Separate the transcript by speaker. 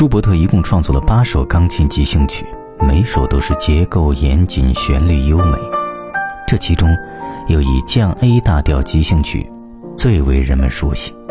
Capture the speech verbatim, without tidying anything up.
Speaker 1: 舒伯特一共创作了八首钢琴即兴曲，每首都是结构严谨，旋律优美。这其中又以降 A 大调即兴曲最为人们熟悉。